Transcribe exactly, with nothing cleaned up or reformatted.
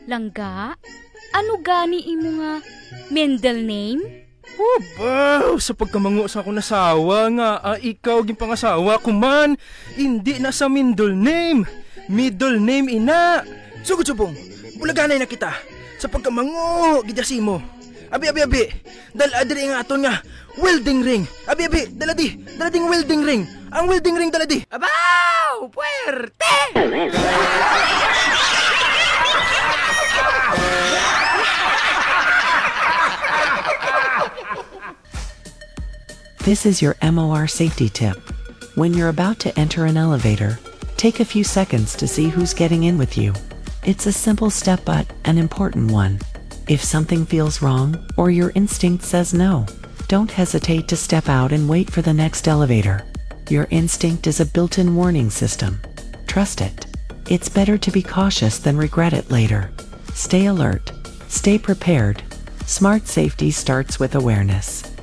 Langga, ano gani imo nga middle name? Oh, baw, sa pagkamango sa akong nasawa nga, ah, ikaw ging pangasawa ko man. Hindi na sa middle name. Middle name ina. Sugod subong, bulaganay na kita. Sa pagkamango, gidyasi mo. Abi, abi, abi, dal adiri nga aton nga welding ring. Abi, abi, daladi, dalading welding ring. Ang welding ring daladi. Abaw! Puerte! This is your M O R safety tip. When you're about to enter an elevator, take a few seconds to see who's getting in with you. It's a simple step but an important one. If something feels wrong or your instinct says no, don't hesitate to step out and wait for the next elevator. Your instinct is a built-in warning system. Trust it. It's better to be cautious than regret it later. Stay alert. Stay prepared. Smart safety starts with awareness.